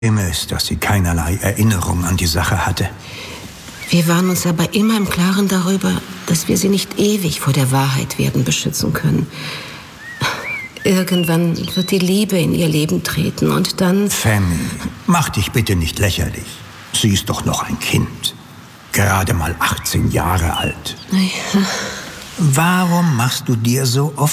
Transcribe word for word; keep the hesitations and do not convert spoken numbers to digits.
ist, dass sie keinerlei Erinnerung an die Sache hatte. Wir waren uns aber immer im Klaren darüber, dass wir sie nicht ewig vor der Wahrheit werden beschützen können. Irgendwann wird die Liebe in ihr Leben treten und dann... Fanny, mach dich bitte nicht lächerlich. Sie ist doch noch ein Kind. Gerade mal achtzehn Jahre alt. Ja. Warum machst du dir so oft